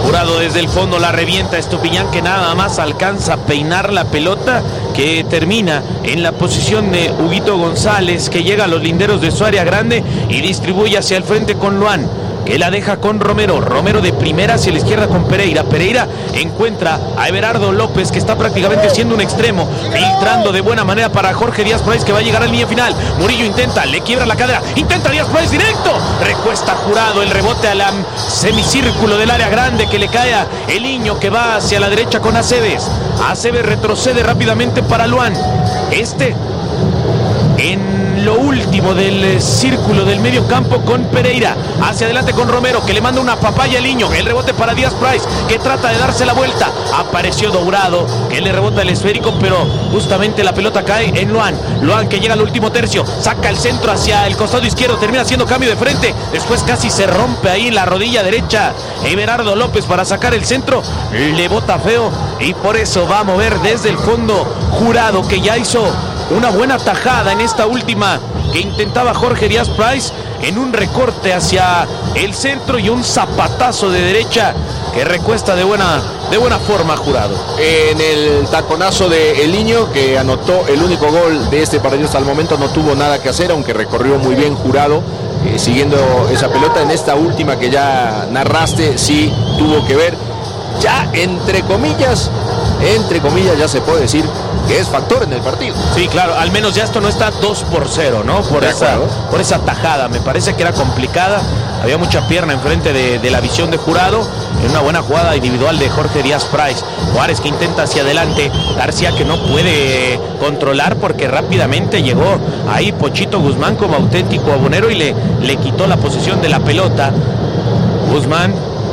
Jurado desde el fondo la revienta. Estupiñán que nada más alcanza a peinar la pelota, que termina en la posición de Huguito González, que llega a los linderos de su área grande y distribuye hacia el frente con Luan, que la deja con Romero. Romero de primera hacia la izquierda con Pereira. Pereira encuentra a Everardo López, que está prácticamente siendo un extremo, filtrando de buena manera para Jorge Díaz Price, que va a llegar a la línea final. Murillo intenta, le quiebra la cadera, intenta Díaz Price directo, recuesta Jurado, el rebote al semicírculo del área grande, que le cae a el niño, que va hacia la derecha con Aceves. Aceves retrocede rápidamente para Luan, en lo último del círculo del medio campo con Pereira, hacia adelante con Romero, que le manda una papaya al niño, el rebote para Díaz Price, que trata de darse la vuelta. Apareció Dourado, que le rebota el esférico, pero justamente la pelota cae en Luan. Luan, que llega al último tercio, saca el centro hacia el costado izquierdo, termina haciendo cambio de frente, después casi se rompe ahí la rodilla derecha Everardo López para sacar el centro, le bota feo, y por eso va a mover desde el fondo Jurado, que ya hizo una buena tajada en esta última que intentaba Jorge Díaz Price, en un recorte hacia el centro y un zapatazo de derecha que recuesta de buena forma Jurado. En el taconazo de El Niño, que anotó el único gol de este partido hasta el momento, no tuvo nada que hacer, aunque recorrió muy bien Jurado, siguiendo esa pelota. En esta última que ya narraste, sí tuvo que ver. Ya entre comillas ya se puede decir que es factor en el partido. Sí, claro, al menos ya esto no está 2-0, ¿no? Por esa tajada, me parece que era complicada, había mucha pierna enfrente de la visión de Jurado, en una buena jugada individual de Jorge Díaz Price. Juárez que intenta hacia adelante, García que no puede controlar porque rápidamente llegó ahí Pochito Guzmán como auténtico abonero y le quitó la posesión de la pelota. Guzmán,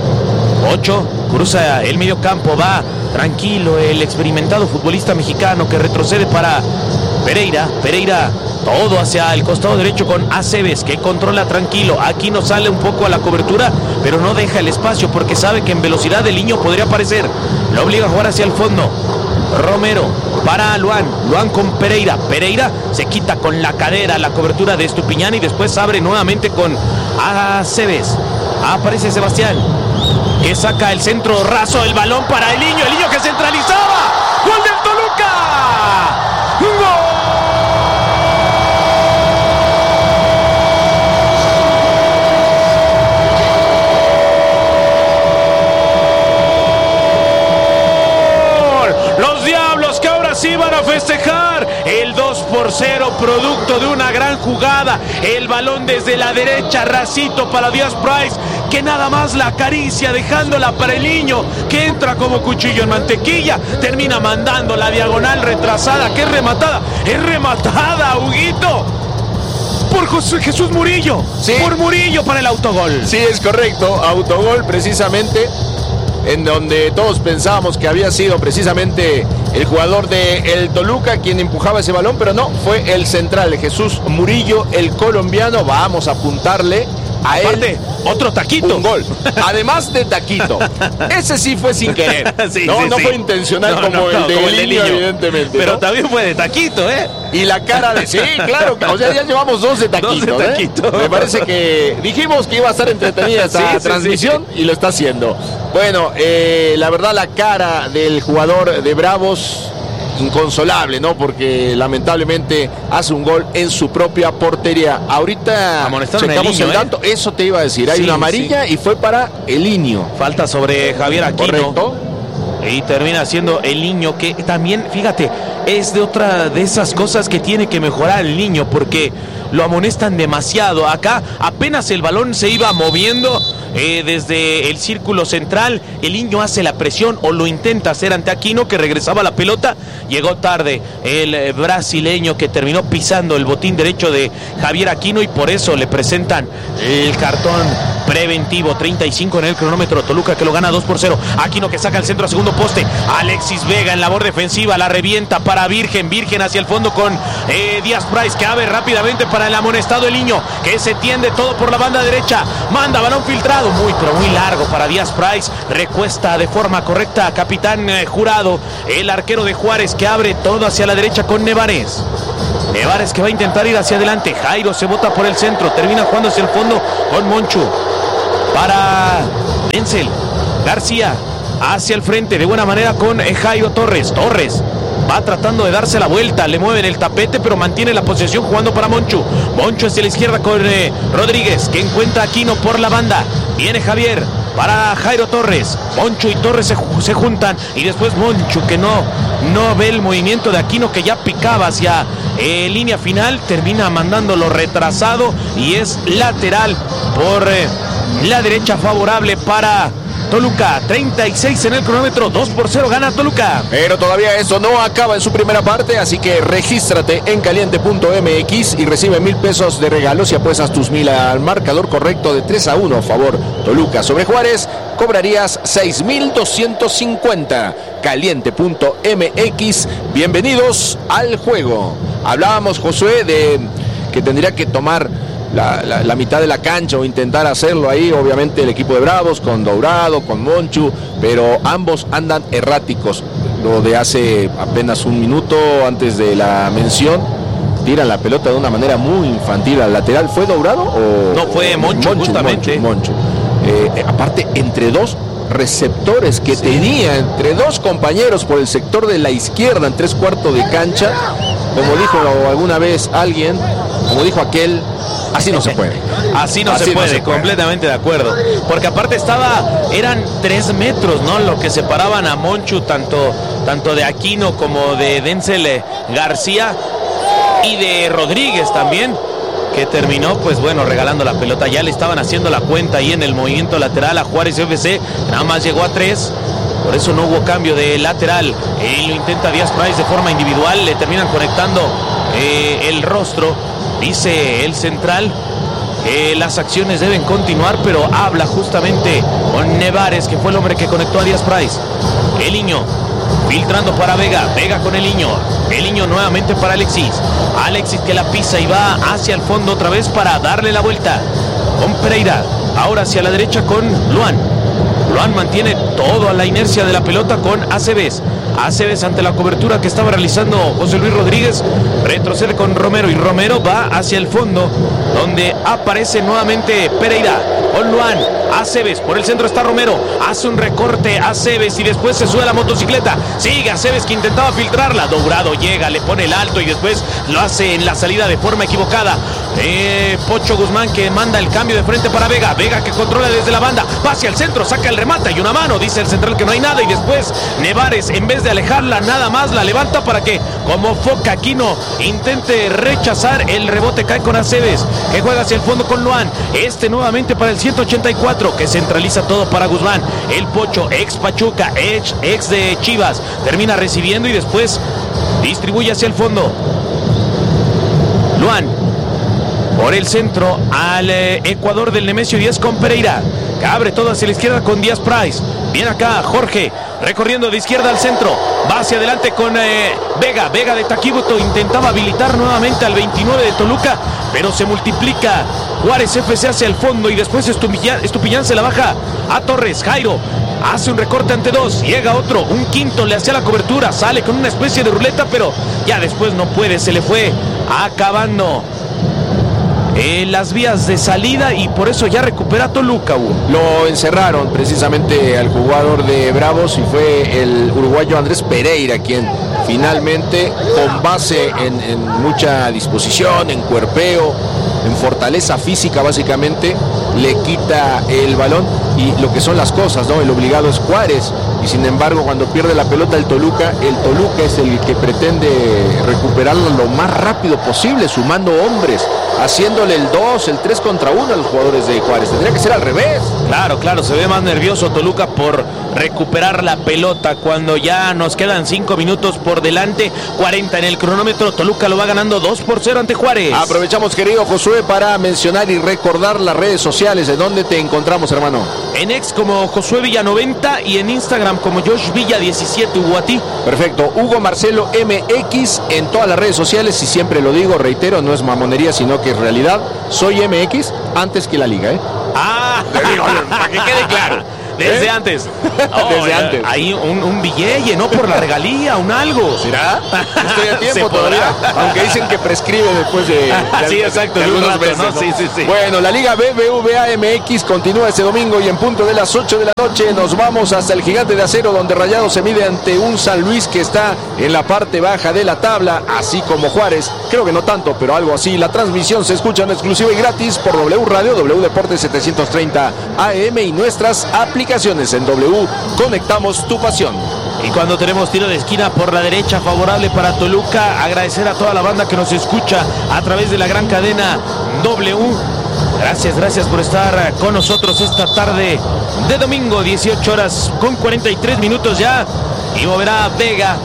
8, cruza el medio campo, va tranquilo el experimentado futbolista mexicano, que retrocede para Pereira. Pereira todo hacia el costado derecho con Aceves, que controla tranquilo. Aquí no sale un poco a la cobertura, pero no deja el espacio porque sabe que en velocidad el niño podría aparecer. Lo obliga a jugar hacia el fondo. Romero para Luan con Pereira. Pereira se quita con la cadera la cobertura de Estupiñán y después abre nuevamente con Aceves. Aparece Sebastián, que saca el centro raso, el balón para el niño que centralizaba. ¡Gol del Toluca! ¡Gol! Los Diablos que ahora sí van a festejar el 2-0, producto de una gran jugada. El balón desde la derecha, racito para Díaz Price, que nada más la acaricia, dejándola para el niño, que entra como cuchillo en mantequilla, termina mandando la diagonal retrasada, que es rematada, Huguito, por Jesús Murillo. Sí. Por Murillo para el autogol. Sí, es correcto, autogol precisamente, en donde todos pensábamos que había sido precisamente el jugador del Toluca quien empujaba ese balón, pero no, fue el central, Jesús Murillo, el colombiano. Vamos a apuntarle a él otro taquito. Un gol. Además de taquito. Ese sí fue sin querer. Sí, no fue intencional como el de niño, evidentemente. Pero también fue de taquito, ¿eh? Y la cara de... Sí, claro. O sea, ya llevamos 2 de taquito. Me parece que dijimos que iba a estar entretenida esta transmisión y lo está haciendo. Bueno, la verdad, la cara del jugador de Bravos, inconsolable, ¿no? Porque lamentablemente hace un gol en su propia portería. Ahorita checamos el dato, eso te iba a decir. Hay una amarilla y fue para El Niño. Falta sobre Javier Aquino. Correcto. Y termina siendo El Niño, que también, fíjate, es de otra de esas cosas que tiene que mejorar el niño, porque lo amonestan demasiado. Acá apenas el balón se iba moviendo desde el círculo central, el niño hace la presión o lo intenta hacer ante Aquino, que regresaba la pelota. Llegó tarde el brasileño, que terminó pisando el botín derecho de Javier Aquino, y por eso le presentan el cartón preventivo. 35 en el cronómetro. Toluca que lo gana 2-0. Aquino que saca el centro a segundo poste. Alexis Vega en labor defensiva, la revienta para Virgen hacia el fondo con Díaz Price, que abre rápidamente para el amonestado El Niño, que se tiende todo por la banda derecha. Manda balón filtrado, pero muy largo para Díaz Price. Recuesta de forma correcta a Capitán Jurado, el arquero de Juárez, que abre todo hacia la derecha con Nevares. Nevares que va a intentar ir hacia adelante. Jairo se bota por el centro, termina jugando hacia el fondo con Monchu para Denzel. García hacia el frente de buena manera con Jairo Torres. Torres va tratando de darse la vuelta, le mueven el tapete, pero mantiene la posesión jugando para Monchu. Monchu hacia la izquierda con Rodríguez, que encuentra a Aquino por la banda. Viene Javier para Jairo Torres. Monchu y Torres se juntan, y después Monchu, que no ve el movimiento de Aquino, que ya picaba hacia línea final, termina mandándolo retrasado y es lateral por la derecha, favorable para Toluca. 36 en el cronómetro, 2-0 gana Toluca. Pero todavía eso no acaba en su primera parte, así que regístrate en caliente.mx y recibe 1,000 pesos de regalo si apuestas tus 1,000 al marcador correcto de 3-1 a favor Toluca sobre Juárez. Cobrarías 6,250. Caliente.mx. Bienvenidos al juego. Hablábamos, Josué, de que tendría que tomar la mitad de la cancha o intentar hacerlo ahí, obviamente el equipo de Bravos con Dourado, con Monchu, pero ambos andan erráticos. Lo de hace apenas un minuto antes de la mención, tiran la pelota de una manera muy infantil al lateral. ¿Fue Dourado o...? No, fue Monchu justamente. Monchu. Aparte, entre dos receptores que tenía, entre dos compañeros por el sector de la izquierda en 3/4 de cancha, como dijo alguna vez alguien, como dijo aquel, así no se puede. Así no se puede, completamente de acuerdo. Porque aparte eran 3 metros, ¿no? Lo que separaban a Monchu, tanto de Aquino como de Denzel García y de Rodríguez también, que terminó, pues bueno, regalando la pelota. Ya le estaban haciendo la cuenta ahí en el movimiento lateral a Juárez FC, nada más llegó a 3. Por eso no hubo cambio de lateral. Lo intenta Díaz Price de forma individual. Le terminan conectando el rostro. Dice el central que las acciones deben continuar, pero habla justamente con Nevares, que fue el hombre que conectó a Díaz Price. Eliño filtrando para Vega. Vega con Eliño. Eliño nuevamente para Alexis. Alexis que la pisa y va hacia el fondo otra vez para darle la vuelta. Con Pereira. Ahora hacia la derecha con Luan. Luan mantiene todo a la inercia de la pelota con Aceves. Aceves, ante la cobertura que estaba realizando José Luis Rodríguez, retrocede con Romero y Romero va hacia el fondo, donde aparece nuevamente Pereira con Luan. Aceves, por el centro está Romero, hace un recorte Aceves y después se sube a la motocicleta. Sigue Aceves, que intentaba filtrarla. Dourado llega, le pone el alto y después lo hace en la salida de forma equivocada. Pocho Guzmán, que manda el cambio de frente para Vega. Vega, que controla desde la banda, va hacia el centro, saca el remata y una mano. Dice el central que no hay nada, y después Nevares, en vez de alejarla, nada más la levanta para que, como foca Aquino, intente rechazar el rebote. Cae con Aceves, que juega hacia el fondo con Luan. Nuevamente para el 184, que centraliza todo para Guzmán. El Pocho, ex Pachuca, ex de Chivas, termina recibiendo y después distribuye hacia el fondo. Luan por el centro al Ecuador del Nemesio Díaz con Pereira, que abre todo hacia la izquierda con Díaz Price. Viene acá Jorge, recorriendo de izquierda al centro, va hacia adelante con Vega. Vega de Taquibuto intentaba habilitar nuevamente al 29 de Toluca, pero se multiplica Juárez FC hacia el fondo y después Estupiñán se la baja a Torres. Jairo hace un recorte ante 2, llega otro, un quinto, le hacía la cobertura, sale con una especie de ruleta, pero ya después no puede, se le fue acabando las vías de salida y por eso ya recupera Toluca. Lo encerraron precisamente al jugador de Bravos y fue el uruguayo Andrés Pereira quien finalmente, con base en mucha disposición, en cuerpeo, en fortaleza física básicamente, le quita el balón y lo que son las cosas, ¿no? El obligado es Juárez y sin embargo cuando pierde la pelota el Toluca es el que pretende recuperarlo lo más rápido posible, sumando hombres, haciéndole el 2, el 3 contra 1 a los jugadores de Juárez. Tendría que ser al revés. Claro, se ve más nervioso Toluca por recuperar la pelota cuando ya nos quedan 5 minutos por delante, 40 en el cronómetro. Toluca lo va ganando 2-0 ante Juárez. Aprovechamos, querido Josué, para mencionar y recordar las redes sociales. ¿De dónde te encontramos, hermano? En X como Josué Villa 90 y en Instagram como Josh Villa 17. Hugo, a ti. Perfecto, Hugo Marcelo MX en todas las redes sociales, y siempre lo digo, reitero, no es mamonería sino que es realidad. Soy MX antes que la liga, para que quede claro. Desde antes. Desde antes. Hay un billete, ¿no? Por la regalía, un algo. ¿Será? Estoy a tiempo todavía. Aunque dicen que prescribe después de sí, exacto. De algunos meses, ¿no? Sí. Bueno, la Liga BBVA MX continúa este domingo y en punto de las 8 de la noche nos vamos hasta el Gigante de Acero, donde Rayados se mide ante un San Luis que está en la parte baja de la tabla, así como Juárez. Creo que no tanto, pero algo así. La transmisión se escucha en exclusiva y gratis por W Radio, W Deportes 730 AM y nuestras aplicaciones en W. Conectamos tu pasión. Y cuando tenemos tiro de esquina por la derecha favorable para Toluca, agradecer a toda la banda que nos escucha a través de la gran cadena W. Gracias por estar con nosotros esta tarde de domingo, 18 horas con 43 minutos ya. Y moverá Vega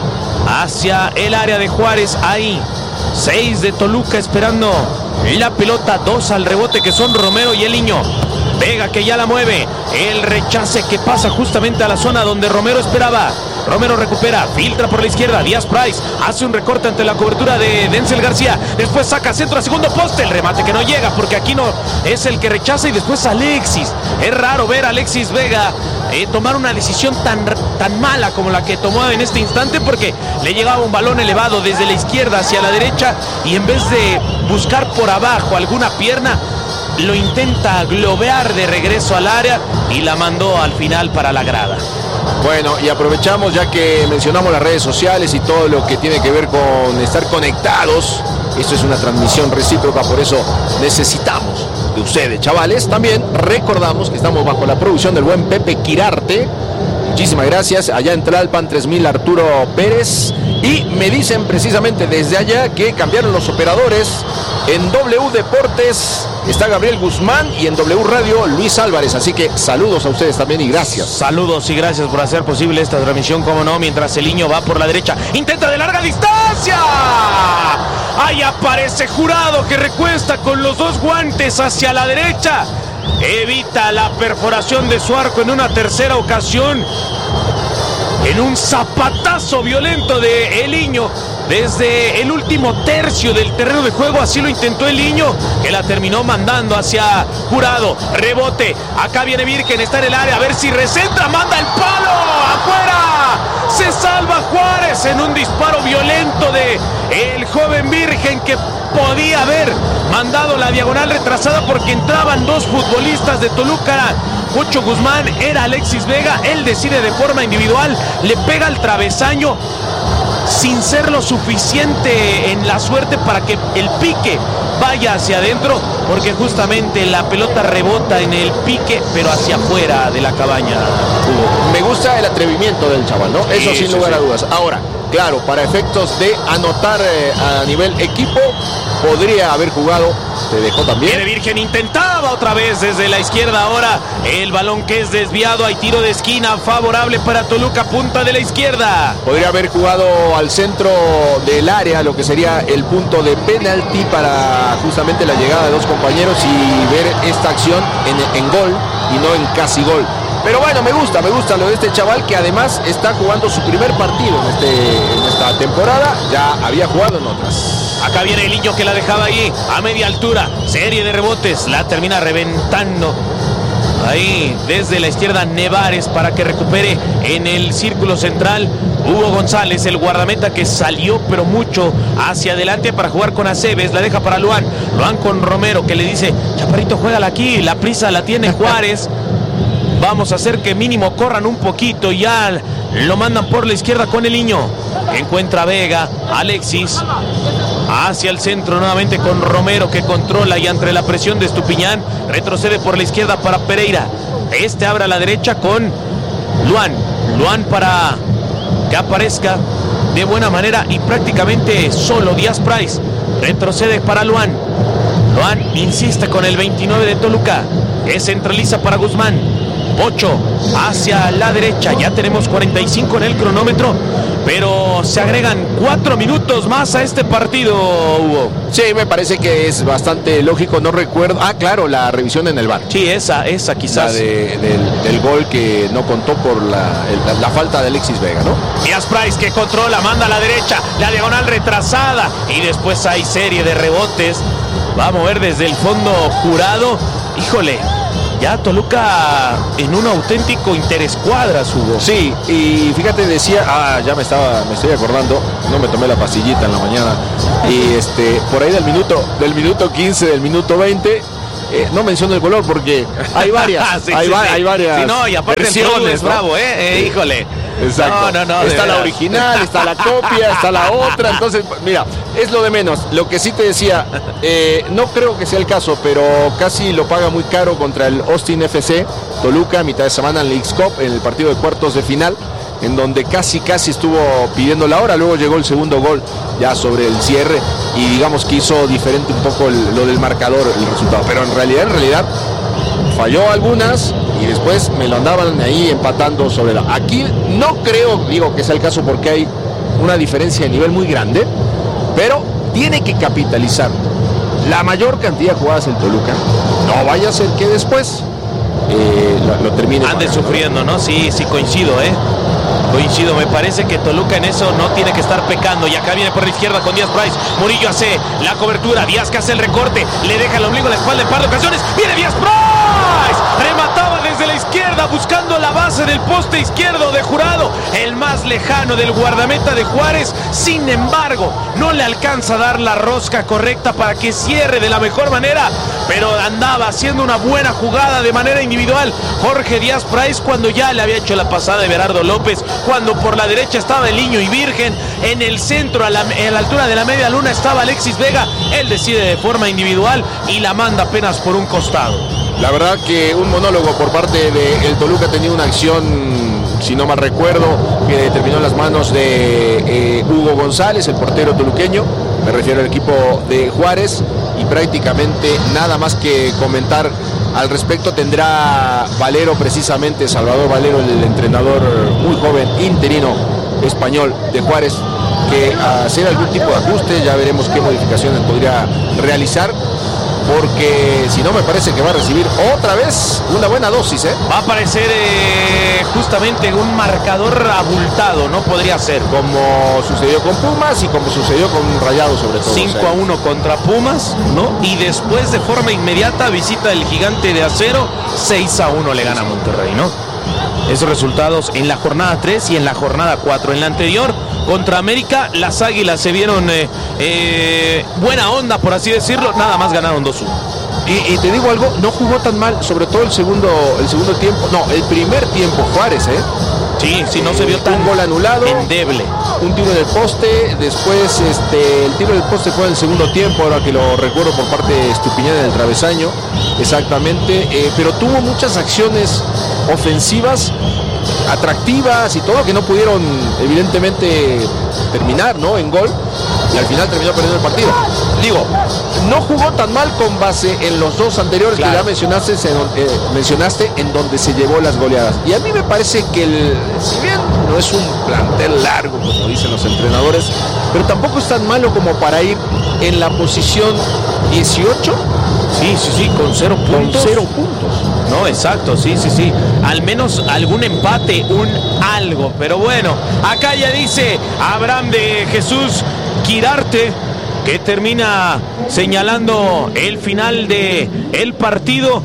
hacia el área de Juárez. Ahí 6 de Toluca esperando la pelota, 2 al rebote que son Romero y el Niño. Vega que ya la mueve, el rechace que pasa justamente a la zona donde Romero esperaba. Romero recupera, filtra por la izquierda, Díaz Price hace un recorte ante la cobertura de Denzel García, después saca centro a segundo poste, el remate que no llega porque aquí no es el que rechaza y después Alexis. Es raro ver a Alexis Vega tomar una decisión tan mala como la que tomó en este instante, porque le llegaba un balón elevado desde la izquierda hacia la derecha y en vez de buscar por abajo alguna pierna, lo intenta globear de regreso al área y la mandó al final para la grada. Bueno, y aprovechamos ya que mencionamos las redes sociales y todo lo que tiene que ver con estar conectados. Esto es una transmisión recíproca, por eso necesitamos de ustedes, chavales. También recordamos que estamos bajo la producción del buen Pepe Quirarte. Muchísimas gracias. Allá en Tlalpan 3000 Arturo Pérez. Y me dicen precisamente desde allá que cambiaron los operadores. En W Deportes está Gabriel Guzmán y en W Radio Luis Álvarez. Así que saludos a ustedes también y gracias. Saludos y gracias por hacer posible esta transmisión, como no, mientras el Niño va por la derecha. Intenta de larga distancia. Ahí aparece Jurado que recuesta con los dos guantes hacia la derecha. Evita la perforación de su arco en una tercera ocasión. En un zapatazo violento de El Niño desde el último tercio del terreno de juego, así lo intentó El Niño, que la terminó mandando hacia Jurado. Rebote, acá viene Virgen, está en el área, a ver si recentra, manda el palo, afuera. Se salva Juárez en un disparo violento de el joven Virgen, que podía haber mandado la diagonal retrasada porque entraban dos futbolistas de Toluca. Pocho Guzmán, era Alexis Vega, él decide de forma individual, le pega al travesaño sin ser lo suficiente en la suerte para que el pique vaya hacia adentro, porque justamente la pelota rebota en el pique, pero hacia afuera de la cabaña. Me gusta el atrevimiento del chaval, ¿no? Eso sin lugar a dudas. Ahora, claro, para efectos de anotar a nivel equipo, podría haber jugado. Te dejó también. Viene Virgen, intentaba otra vez desde la izquierda. Ahora el balón que es desviado. Hay tiro de esquina favorable para Toluca, punta de la izquierda. Podría haber jugado al centro del área, lo que sería el punto de penalti para justamente la llegada de dos compañeros y ver esta acción en gol y no en casi gol. Pero bueno, me gusta lo de este chaval, que además está jugando su primer partido en esta temporada. Ya había jugado en otras. Acá viene El Niño que la dejaba ahí a media altura. Serie de rebotes, la termina reventando. Ahí desde la izquierda Nevares para que recupere en el círculo central Hugo González, el guardameta que salió pero mucho hacia adelante para jugar con Aceves. La deja para Luan con Romero, que le dice: Chaparrito, juégala aquí, la prisa la tiene Juárez. Vamos a hacer que mínimo corran un poquito. Y ya lo mandan por la izquierda con El Niño. Encuentra Vega, Alexis hacia el centro nuevamente con Romero, que controla, y entre la presión de Estupiñán retrocede por la izquierda para Pereira. Este abre a la derecha con Luan para que aparezca de buena manera y prácticamente solo Díaz Price. Retrocede para Luan insiste con el 29 de Toluca, que centraliza para Guzmán. Pocho hacia la derecha. Ya tenemos 45 en el cronómetro, pero se agregan 4 minutos más a este partido, Hugo. Sí, me parece que es bastante lógico. No recuerdo. Ah, claro, la revisión en el VAR. Sí, esa quizás. La del gol que no contó por la falta de Alexis Vega, ¿no? Díaz Price que controla, manda a la derecha, la diagonal retrasada y después hay serie de rebotes. Va a mover desde el fondo Jurado. Híjole, ya Toluca en un auténtico interescuadras, Hugo. Sí, y fíjate, decía, ya me estoy acordando, no me tomé la pastillita en la mañana, y por ahí del minuto 15, del minuto 20, no menciono el color porque hay varias, sí, hay varias. Sí, no, y aparte versiones, es bravo, híjole. Exacto. No, está la original, está la copia, está la otra. Entonces, mira, es lo de menos. Lo que sí te decía, no creo que sea el caso, pero casi lo paga muy caro contra el Austin FC Toluca, mitad de semana en Leagues Cup, en el partido de cuartos de final, en donde casi estuvo pidiendo la hora. Luego llegó el segundo gol ya sobre el cierre y digamos que hizo diferente un poco lo del marcador, el resultado. Pero en realidad falló algunas y después me lo andaban ahí empatando sobre la... Aquí no creo, que sea el caso porque hay una diferencia de nivel muy grande, pero tiene que capitalizar la mayor cantidad de jugadas el Toluca. No vaya a ser que después lo termine ande pagando, sufriendo, ¿no? Sí, coincido, Coincido, me parece que Toluca en eso no tiene que estar pecando. Y acá viene por la izquierda con Díaz Price. Murillo hace la cobertura, Díaz que hace el recorte, le deja el ombligo a la espalda en par de ocasiones. ¡Viene Díaz Price! Remataba desde la izquierda buscando la base del poste izquierdo de Jurado, el más lejano del guardameta de Juárez. Sin embargo, no le alcanza a dar la rosca correcta para que cierre de la mejor manera, pero andaba haciendo una buena jugada de manera individual Jorge Díaz Price cuando ya le había hecho la pasada de Berardo López, cuando por la derecha estaba el Niño y Virgen, en el centro a la altura de la media luna estaba Alexis Vega. Él decide de forma individual y la manda apenas por un costado. La verdad que un monólogo por parte de el Toluca. Tenía una acción, si no mal recuerdo, que terminó en las manos de Hugo González, el portero toluqueño. Me refiero al equipo de Juárez, y prácticamente nada más que comentar al respecto. Tendrá Valero, precisamente Salvador Valero, el entrenador muy joven interino español de Juárez, que hacer algún tipo de ajuste. Ya veremos qué modificaciones podría realizar, porque si no me parece que va a recibir otra vez una buena dosis. Va a aparecer justamente un marcador abultado, ¿no? Podría ser. Como sucedió con Pumas y como sucedió con Rayados sobre todo. 5-1 contra Pumas, ¿no? Y después de forma inmediata visita el Gigante de Acero, 6-1 le gana a Monterrey, ¿no? Esos resultados en la jornada 3 y en la jornada 4. En la anterior, contra América, las Águilas se vieron buena onda, por así decirlo. Nada más ganaron 2-1. Y te digo algo, no jugó tan mal, sobre todo el segundo tiempo. No, el primer tiempo Juárez, Sí, no se vio tan un gol anulado, endeble. Un tiro en el poste, después el tiro del poste fue en el segundo tiempo, ahora que lo recuerdo, por parte de Estupiñán en el travesaño, exactamente, pero tuvo muchas acciones ofensivas atractivas y todo, que no pudieron evidentemente terminar, ¿no?, en gol, y al final terminó perdiendo el partido. Digo, no jugó tan mal con base en los dos anteriores, claro, que ya mencionaste, en donde se llevó las goleadas. Y a mí me parece que si bien no es un plantel largo, como dicen los entrenadores, pero tampoco es tan malo como para ir en la posición 18. Sí, con 0 puntos. Con 0 puntos. No, exacto, sí. Al menos algún empate, un algo. Pero bueno, acá ya dice Abraham de Jesús Quirarte, que termina señalando el final de el partido.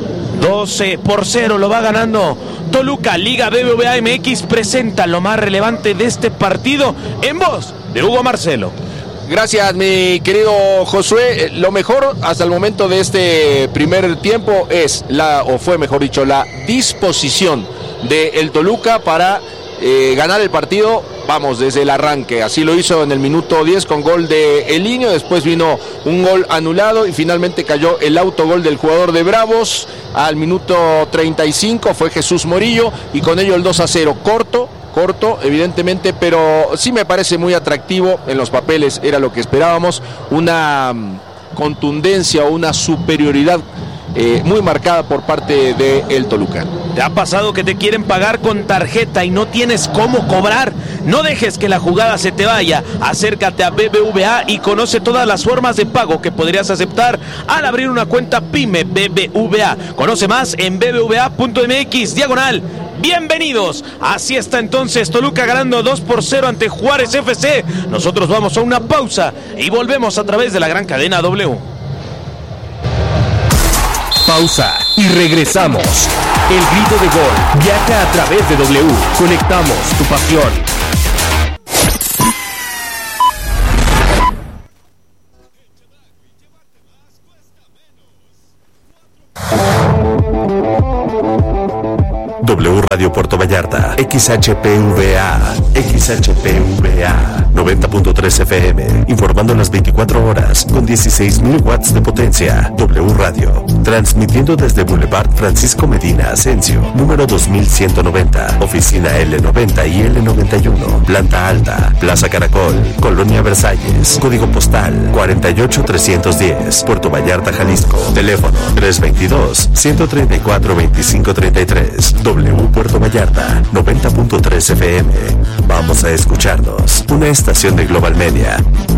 12-0 lo va ganando Toluca. Liga BBVA MX presenta lo más relevante de este partido en voz de Hugo Marcelo. Gracias, mi querido Josué. Lo mejor hasta el momento de este primer tiempo fue mejor dicho, la disposición del Toluca para ganar el partido, vamos, desde el arranque. Así lo hizo en el minuto 10 con gol de El Niño, después vino un gol anulado y finalmente cayó el autogol del jugador de Bravos al minuto 35, fue Jesús Murillo, y con ello el 2-0, corto, evidentemente, pero sí me parece muy atractivo. En los papeles era lo que esperábamos, una contundencia o una superioridad muy marcada por parte de el Toluca. ¿Te ha pasado que te quieren pagar con tarjeta y no tienes cómo cobrar? No dejes que la jugada se te vaya. Acércate a BBVA y conoce todas las formas de pago que podrías aceptar al abrir una cuenta PYME BBVA. Conoce más en bbva.mx/. Bienvenidos. Así está entonces Toluca ganando 2-0 ante Juárez FC. Nosotros vamos a una pausa y volvemos a través de la gran cadena W. Pausa. y regresamos. El grito de gol viaja a través de W. Conectamos tu pasión. W Radio Puerto Vallarta, XHPVA, 90.3 FM, informando las 24 horas con 16.000 watts de potencia. W Radio, transmitiendo desde Boulevard Francisco Medina Asensio, número 2190, oficina L90 y L91, planta alta, Plaza Caracol, Colonia Versalles, código postal 48310, Puerto Vallarta, Jalisco, teléfono 322-134-2533. W Puerto Vallarta, 90.3 FM. Vamos a escucharnos. Una estación de Global Media.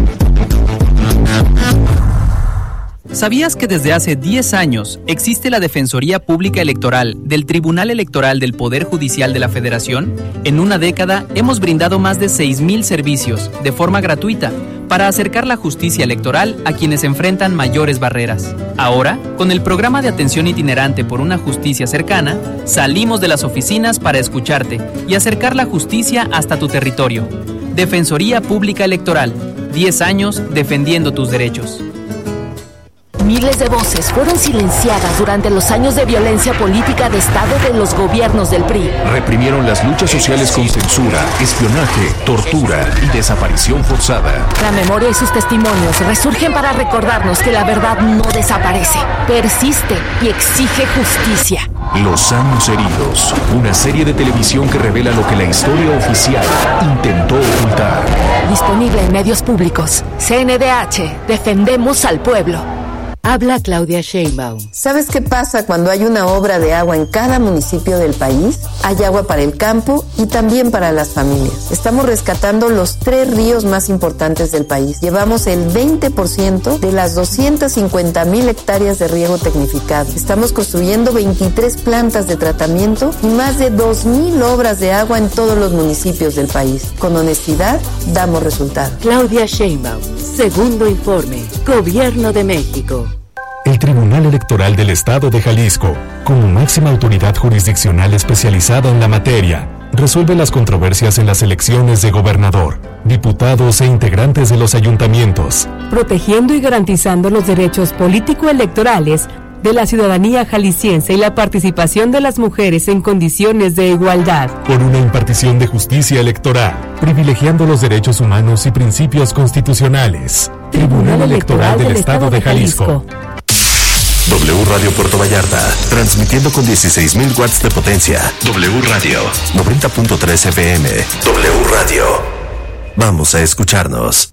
¿Sabías que desde hace 10 años existe la Defensoría Pública Electoral del Tribunal Electoral del Poder Judicial de la Federación? En una década hemos brindado más de 6,000 servicios de forma gratuita para acercar la justicia electoral a quienes enfrentan mayores barreras. Ahora, con el programa de atención itinerante por una justicia cercana, salimos de las oficinas para escucharte y acercar la justicia hasta tu territorio. Defensoría Pública Electoral, 10 años defendiendo tus derechos. Miles de voces fueron silenciadas durante los años de violencia política de Estado de los gobiernos del PRI. Reprimieron las luchas sociales con censura, espionaje, tortura y desaparición forzada. La memoria y sus testimonios resurgen para recordarnos que la verdad no desaparece, persiste y exige justicia. Los años heridos, una serie de televisión que revela lo que la historia oficial intentó ocultar. Disponible en medios públicos. CNDH, defendemos al pueblo. Habla Claudia Sheinbaum. ¿Sabes qué pasa cuando hay una obra de agua en cada municipio del país? Hay agua para el campo y también para las familias. Estamos rescatando los 3 ríos más importantes del país. Llevamos el 20% de las 250,000 hectáreas de riego tecnificado. Estamos construyendo 23 plantas de tratamiento y más de 2,000 obras de agua en todos los municipios del país. Con honestidad, damos resultados. Claudia Sheinbaum, segundo informe, Gobierno de México. El Tribunal Electoral del Estado de Jalisco, como máxima autoridad jurisdiccional especializada en la materia, resuelve las controversias en las elecciones de gobernador, diputados e integrantes de los ayuntamientos, protegiendo y garantizando los derechos político-electorales de la ciudadanía jalisciense y la participación de las mujeres en condiciones de igualdad. Con una impartición de justicia electoral, privilegiando los derechos humanos y principios constitucionales. Tribunal Electoral del Estado de Jalisco. W Radio Puerto Vallarta, transmitiendo con 16,000 watts de potencia. W Radio, 90.3 FM. W Radio. Vamos a escucharnos.